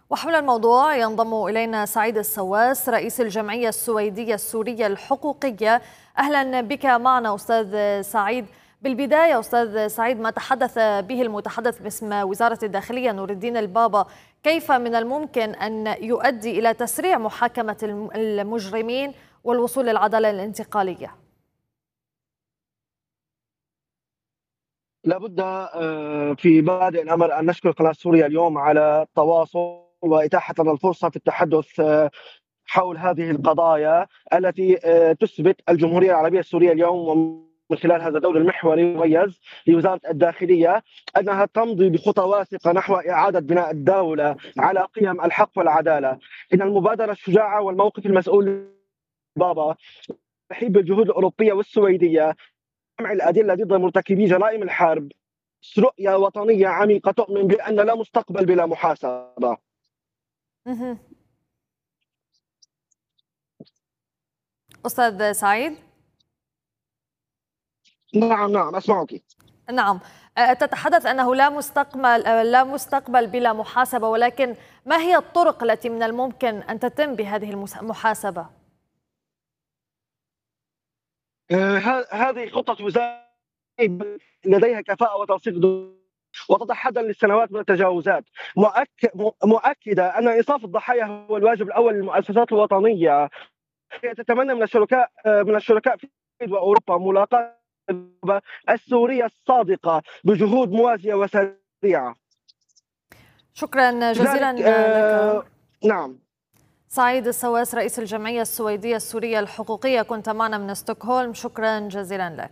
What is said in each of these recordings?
وحول الموضوع ينضم إلينا سعيد السواس رئيس الجمعية السويدية السورية الحقوقية. أهلا بك معنا أستاذ سعيد. بالبداية أستاذ سعيد، ما تحدث به المتحدث باسم وزارة الداخلية نور الدين البابا، كيف من الممكن أن يؤدي إلى تسريع محاكمة المجرمين والوصول للعدالة الانتقالية؟ لابد في بادئ الأمر أن نشكر قناة سوريا اليوم على التواصل وإتاحة لنا الفرصة في التحدث حول هذه القضايا التي تثبت الجمهورية العربية السورية اليوم، ومن خلال هذا الدور المحوري المميز لوزارة الداخلية أنها تمضي بخطى واثقة نحو إعادة بناء الدولة على قيم الحق والعدالة. إن المبادرة الشجاعة والموقف المسؤول بابا تحيب بالجهود الأوروبية والسويدية جمع الأدلة ضد مرتكبي جرائم الحرب، رؤية وطنية عميقة تؤمن بأن لا مستقبل بلا محاسبة. أستاذ سعيد. نعم أسمعك. نعم، تتحدث أنه لا مستقبل بلا محاسبة، ولكن ما هي الطرق التي من الممكن أن تتم بهذه المحاسبة؟ هذه خطة وزارة لديها كفاءة وتنسيق وتضع حدا للسنوات من التجاوزات، مؤكدة أن إنصاف الضحايا هو الواجب الأول للمؤسسات الوطنية. تتمنى من الشركاء في وأوروبا ملاقاة السورية الصادقة بجهود موازية وسريعة. شكرا جزيلا لك. نعم. سعيد السواس رئيس الجمعية السويدية السورية الحقوقية، كنت معنا من ستوكهولم، شكرا جزيلا لك.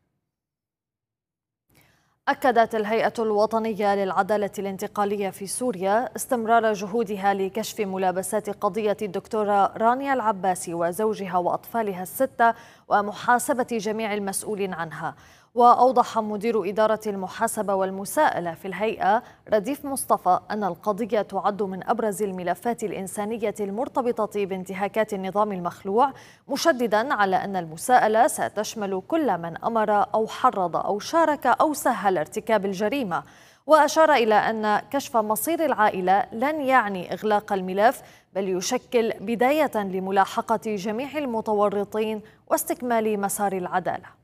أكدت الهيئة الوطنية للعدالة الانتقالية في سوريا استمرار جهودها لكشف ملابسات قضية الدكتورة رانيا العباسي وزوجها وأطفالها الستة ومحاسبة جميع المسؤولين عنها. وأوضح مدير إدارة المحاسبة والمساءلة في الهيئة رديف مصطفى أن القضية تعد من أبرز الملفات الإنسانية المرتبطة بانتهاكات النظام المخلوع، مشددا على أن المساءلة ستشمل كل من أمر أو حرض أو شارك أو سهل ارتكاب الجريمة. وأشار إلى أن كشف مصير العائلة لن يعني إغلاق الملف، بل يشكل بداية لملاحقة جميع المتورطين واستكمال مسار العدالة.